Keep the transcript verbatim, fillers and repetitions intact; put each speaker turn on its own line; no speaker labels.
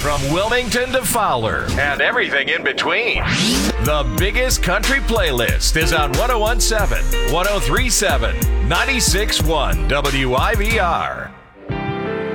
From Wilmington to Fowler and everything in between. The biggest country playlist is on one oh one point seven, one oh three point seven, ninety-six point one W I V R.